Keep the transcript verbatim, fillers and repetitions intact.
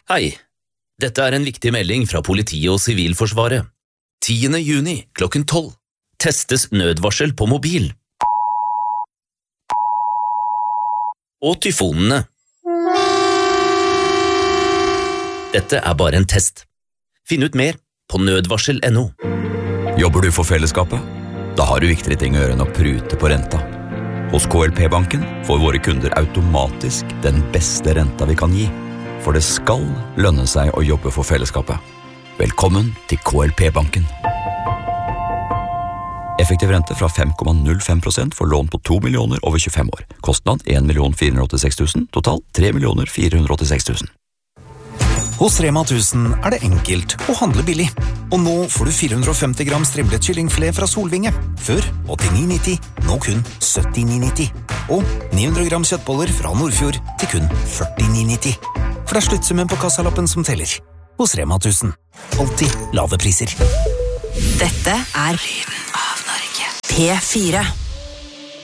Hei, dette er en viktig melding fra politiet og Sivilforsvaret. tiende juni klokken tolv. Testes nødvarsel på mobil. Og tyfonene. Dette er bare en test. Finn ut mer på nødvarsel punktum no. Jobber du for fellesskapet? Da har du viktigere ting å gjøre enn å prute på renta. Hos K L P-banken får våre kunder automatisk den beste renta vi kan gi. For det skal lønne seg å jobbe for fellesskapet. Velkommen til K L P-banken. Effektiv rente fra fem komma null fem prosent for lån på to millioner over tjuefem år. Kostnad en million fire hundre og åttiseks tusen, total tre millioner fire hundre og åttiseks tusen. Hos Rema tusen er det enkelt å handle billig. Og nå får du fire hundre og femti gram strimlet kyllingfilet fra Solvinge. Før åttini nitti, nå kun syttini nitti. Og ni hundre gram kjøttboller fra Nordfjord til kun førtini nitti. For det er sluttsummen på kassalappen som teller. Hos Rema tusen. Alltid lave priser. Dette er Lyden av Norge. P fire.